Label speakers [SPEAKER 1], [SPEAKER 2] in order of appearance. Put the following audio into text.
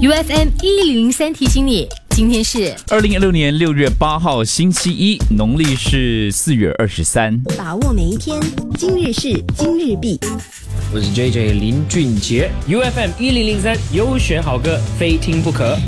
[SPEAKER 1] UFM 1003提醒你，今天是
[SPEAKER 2] 2016年6月8号星期一，农历是4月23。
[SPEAKER 3] 把握每一天，今日事今日毕。
[SPEAKER 4] 我是 JJ 林俊杰 ，UFM 1003优选好歌，非听不可。